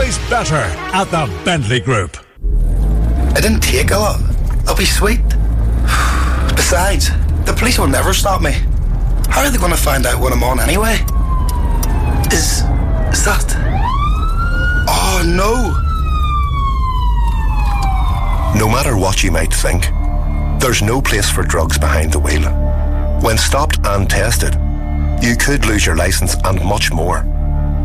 always better at the Bentley Group. I didn't take a lot. I'll be sweet. Besides, the police will never stop me. How are they going to find out what I'm on anyway? Is that... Oh, no. No matter what you might think, there's no place for drugs behind the wheel. When stopped and tested, you could lose your licence and much more.